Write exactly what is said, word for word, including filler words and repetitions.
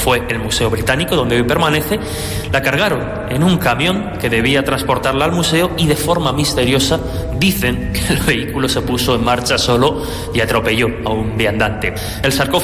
fue el Museo Británico, donde hoy permanece, la cargaron en un camión que debía transportarla al museo y de forma misteriosa dicen que el vehículo se puso en marcha solo y atropelló a un viandante. El sarcófago